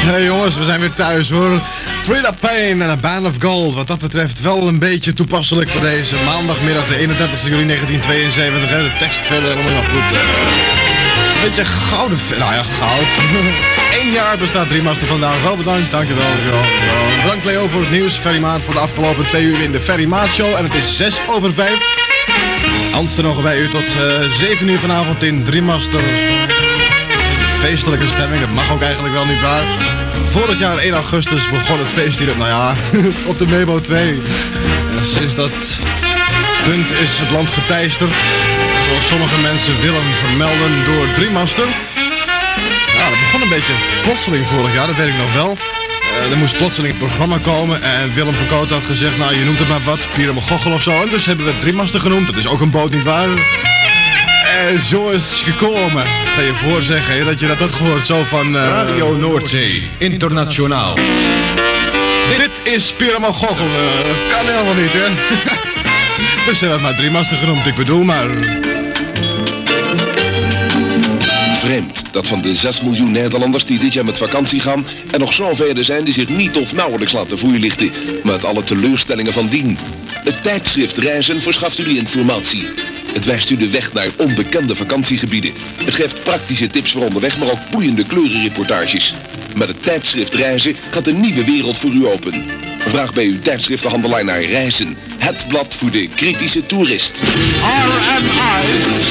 Hey jongens, we zijn weer thuis hoor. Frida Payne en A Band of Gold. Wat dat betreft wel een beetje toepasselijk voor deze maandagmiddag, de 31 juli 1972. Hè? De tekst verder helemaal nog goed. Een beetje gouden... Nou ja, goud. 1 jaar bestaat Driemaster vandaag. Wel bedankt, dankjewel. Bedankt Leo voor het nieuws. Ferry Maat voor de afgelopen 2 uur in de Ferry Maat Show. En het is 6:05. Hans er nog bij u tot 7 uur vanavond in Driemaster. Feestelijke stemming, dat mag ook eigenlijk wel niet waar. Vorig jaar 1 augustus begon het feest hier op de Mebo 2. En sinds dat punt is het land geteisterd, zoals sommige mensen willen vermelden, door Driemaster. Ja, dat begon een beetje plotseling vorig jaar, dat weet ik nog wel. Er moest plotseling een programma komen en Willem van Koot had gezegd, nou je noemt het maar wat, Pierre of zo. En dus hebben we het Driemaster genoemd, dat is ook een boot niet waar. En zo is het gekomen. Stel je voor zeggen dat je dat had gehoord zo van... Radio Noordzee, internationaal. Dit is Pierre Gochel. Dat kan helemaal niet, hè? Dus hebben we het maar Driemaster genoemd, ik bedoel maar... Vreemd dat van de 6 miljoen Nederlanders die dit jaar met vakantie gaan... er nog zoveel zijn die zich niet of nauwelijks laten voorlichten... met alle teleurstellingen van dien. Het tijdschrift Reizen verschaft u informatie... Het wijst u de weg naar onbekende vakantiegebieden. Het geeft praktische tips voor onderweg, maar ook boeiende kleurenreportages. Met het tijdschrift Reizen gaat een nieuwe wereld voor u open. Vraag bij uw tijdschriftenhandelaar naar Reizen. Het blad voor de kritische toerist. RMI